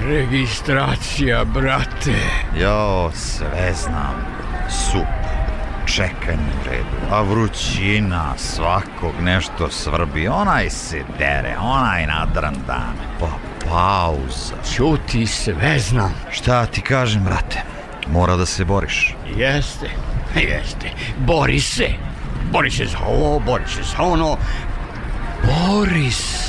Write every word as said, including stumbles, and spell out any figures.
Registracija, brate. Jo, sve znam. Sup, čekanje u redu, a vrućina, svakog nešto svrbi, onaj se dere, onaj nadran dan, pa pauza. Ćuti, sve znam. Šta ti kažem, brate, mora da se boriš. Jeste, jeste, bori se. Bori se za ovo, bori se za ono. Bori se.